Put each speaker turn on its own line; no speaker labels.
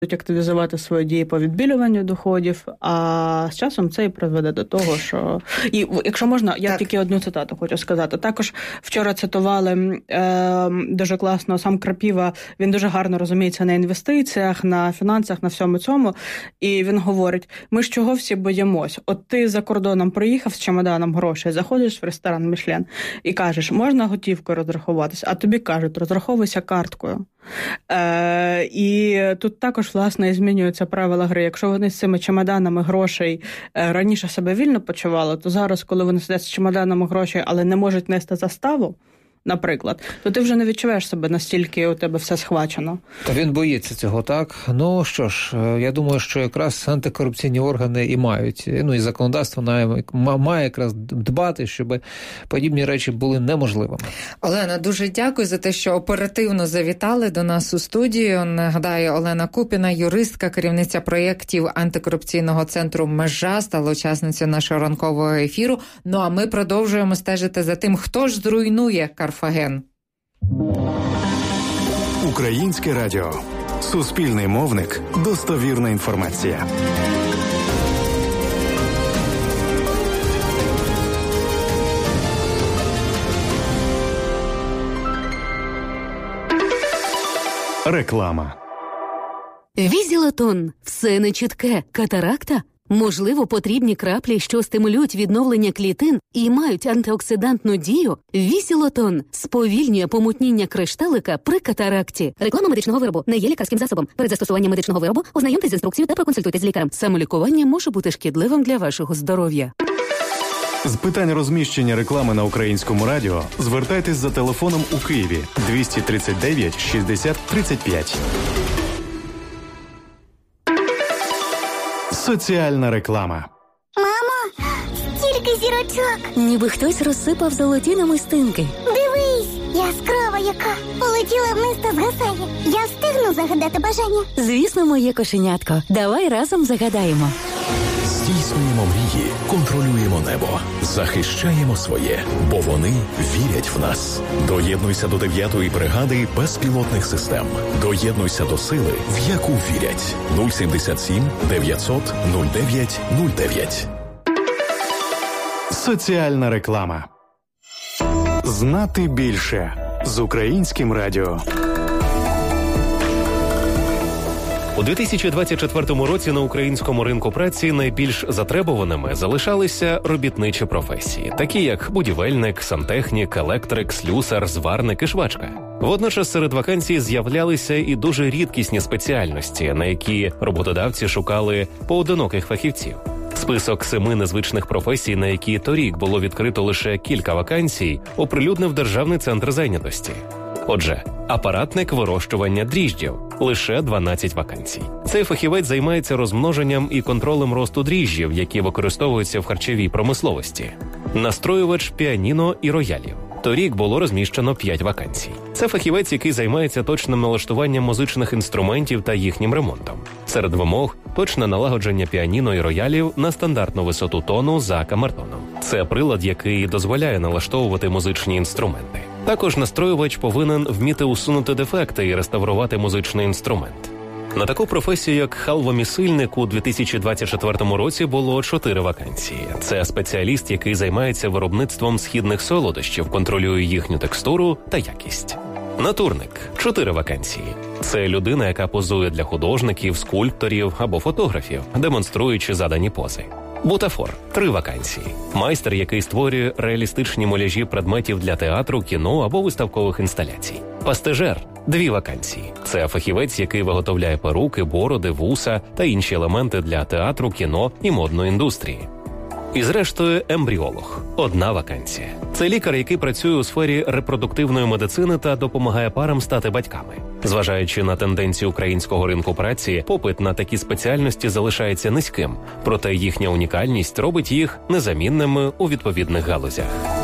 активізувати свої дії по відбілюванню доходів, а з часом це і призведе до того, що... І якщо можна, я тільки одну цитату хочу сказати. Також вчора цитували дуже класно сам Крапіва, він дуже гарно розуміється на інвестиціях, на фінансах, на всьому цьому, і він говорить, ми ж чого всі боїмось? От ти за кордоном приїхав з чемоданом грошей, заходиш в ресторан Мішлен і кажеш, можна готівкою розрахуватись, а тобі кажуть, розраховуйся карткою. І тут також, власне, і змінюються правила гри. Якщо вони з цими чемоданами грошей раніше себе вільно почували, то зараз, коли вони сидять з чемоданами грошей, але не можуть нести заставу, наприклад, то ти вже не відчуваєш себе настільки, у тебе все схвачено.
Та він боїться цього, так? Ну, що ж, я думаю, що якраз антикорупційні органи і мають, і законодавство має якраз дбати, щоб подібні речі були неможливими.
Олена, дуже дякую за те, що оперативно завітали до нас у студію. Нагадаю, Олена Купіна, юристка, керівниця проєктів антикорупційного центру «Межа», стала учасницею нашого ранкового ефіру. Ну, а ми продовжуємо стежити за тим, хто ж зруйнує Карфаген.
Українське радіо. Суспільний мовник. Достовірна інформація. Реклама.
Візілатон. Все нечітке. Катаракта? Можливо, потрібні краплі, що стимулюють відновлення клітин і мають антиоксидантну дію? Візілатон сповільнює помутніння кришталика при катаракті. Реклама медичного виробу не є лікарським засобом. Перед застосуванням медичного виробу ознайомтесь з інструкцією та проконсультуйтесь з лікарем. Самолікування може бути шкідливим для вашого здоров'я.
З питань розміщення реклами на Українському радіо звертайтесь за телефоном у Києві 239 60 35. Соціальна реклама.
Мамо, стільки зірочок.
Ніби хтось розсипав золоті намистинки.
Дивись, яскрава яка. Полетіла вниз та згасає. Я встигну загадати бажання?
Звісно, моє кошенятко. Давай разом загадаємо.
Здійснюємо мрії, контролюємо небо, захищаємо своє, бо вони вірять в нас. Доєднуйся до 9-ї бригади безпілотних систем. Доєднуйся до сили, в яку вірять. 077 900 09 09.
Соціальна реклама. Знати більше з Українським радіо.
У 2024 році на українському ринку праці найбільш затребуваними залишалися робітничі професії, такі як будівельник, сантехнік, електрик, слюсар, зварник і швачка. Водночас серед вакансій з'являлися і дуже рідкісні спеціальності, на які роботодавці шукали поодиноких фахівців. Список 7 незвичних професій, на які торік було відкрито лише кілька вакансій, оприлюднив Державний центр зайнятості. Отже, апаратник вирощування дріжджів – лише 12 вакансій. Цей фахівець займається розмноженням і контролем росту дріжджів, які використовуються в харчовій промисловості. Настроювач піаніно і роялів. Торік було розміщено 5 вакансій. Це фахівець, який займається точним налаштуванням музичних інструментів та їхнім ремонтом. Серед вимог – точне налагодження піаніно і роялів на стандартну висоту тону за камертоном. Це прилад, який дозволяє налаштовувати музичні інструменти. Також настроювач повинен вміти усунути дефекти і реставрувати музичний інструмент. На таку професію, як халвомісильник, у 2024 році було 4 вакансії. Це спеціаліст, який займається виробництвом східних солодощів, контролює їхню текстуру та якість. Натурник – 4 вакансії. Це людина, яка позує для художників, скульпторів або фотографів, демонструючи задані пози. Бутафор – 3 вакансії. Майстер, який створює реалістичні муляжі предметів для театру, кіно або виставкових інсталяцій. Пастижер – 2 вакансії. Це фахівець, який виготовляє перуки, бороди, вуса та інші елементи для театру, кіно і модної індустрії. І зрештою, ембріолог – 1 вакансія. Це лікар, який працює у сфері репродуктивної медицини та допомагає парам стати батьками. Зважаючи на тенденцію українського ринку праці, попит на такі спеціальності залишається низьким, проте їхня унікальність робить їх незамінними у відповідних галузях.